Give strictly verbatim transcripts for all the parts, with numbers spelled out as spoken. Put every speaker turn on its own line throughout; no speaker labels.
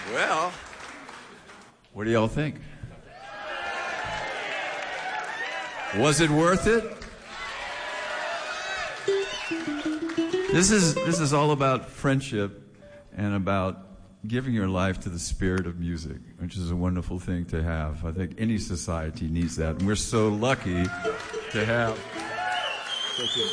Well, what do y'all think? Was it worth it? This is this is all about friendship and about giving your life to the spirit of music, which is a wonderful thing to have. I think any society needs that, and we're so lucky to have such a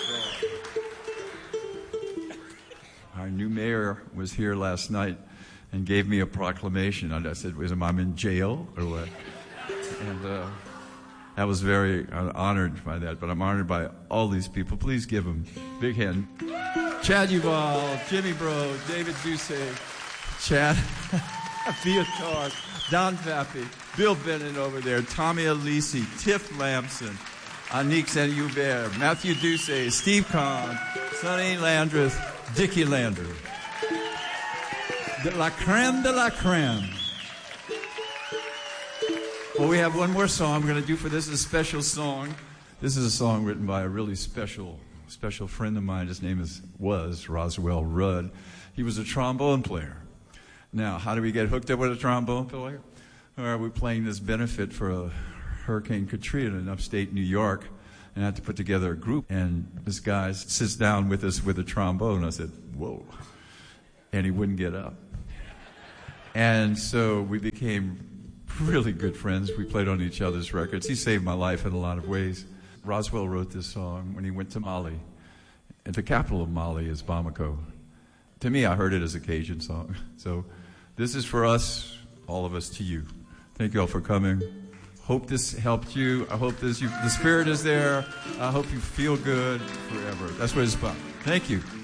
friend. Our new mayor was here last night and gave me a proclamation. And I said, "Was I'm in jail or what?" And uh, I was very uh, honored by that. But I'm honored by all these people. Please give them a big hand. Chad Uval, Jimmy Bro, David Duce, Chad Viatar, Don Vappy, Bill Bennett over there, Tommy Alisi, Tiff Lamson, Anique Saint-Hubert, Matthew Duce, Steve Kahn, Sonny Landreth, Dickie Lander. De la creme de la creme. Well, we have one more song we're going to do for this. Is a special song. This is a song written by a really special, special friend of mine. His name is was Roswell Rudd. He was a trombone player. Now, how do we get hooked up with a trombone player? All right, we're playing this benefit for a Hurricane Katrina in upstate New York, and I had to put together a group. And this guy sits down with us with a trombone. I said, "Whoa!" And he wouldn't get up. And so we became really good friends. We played on each other's records. He saved my life in a lot of ways. Roswell wrote this song when he went to Mali. And the capital of Mali is Bamako. To me, I heard it as a Cajun song. So this is for us, all of us, to you. Thank you all for coming. Hope this helped you. I hope this you, the spirit is there. I hope you feel good forever. That's what it's about. Thank you.